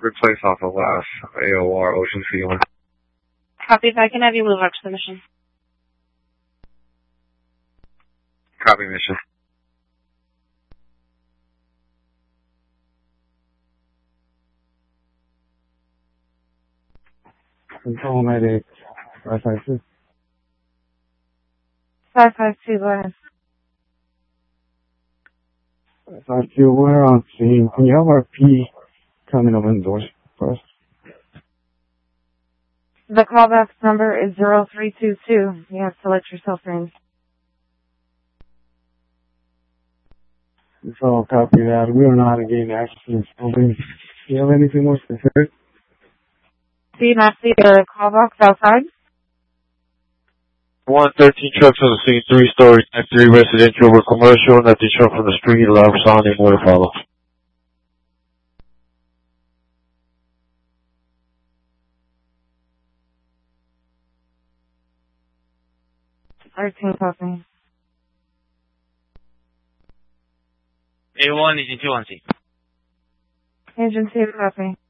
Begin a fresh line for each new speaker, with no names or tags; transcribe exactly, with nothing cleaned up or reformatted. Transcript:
replace off the last A O R Ocean Ceiling.
Copy. If I can have you move up to the mission.
Copy mission.
Control medic. five five two.
five five two, go ahead.
five five two, we're on scene. Can you have our P coming up in the doors for us?
The callback number is zero three two two. You have to let yourself in.
So, copy that. We don't know how to gain access to this building. Do you have anything more specific?
Do you not see the call box outside?
one thirteen trucks on the scene, three stories, F three residential over commercial, nothing shown from the street, alarm sounding, more to follow.
thirteen copy.
A one, Agent two on scene.
Agent two copy.